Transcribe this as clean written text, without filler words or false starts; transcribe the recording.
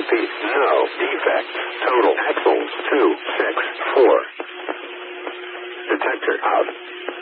Repeat. No defects. Total axles 264. Detector out.